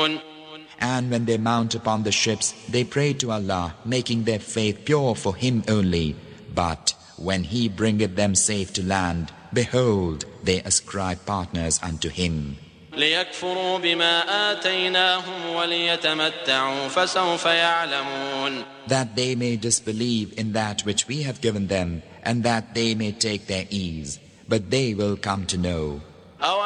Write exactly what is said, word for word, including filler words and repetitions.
And when they mount upon the ships, they pray to Allah, making their faith pure for Him only. But when He bringeth them safe to land, behold, they ascribe partners unto Him. ليكفروا بما آتيناهم وليتمتعوا فسوف يعلمون. That they may disbelieve in that which we have given them, and that they may take their ease, but they will come to know.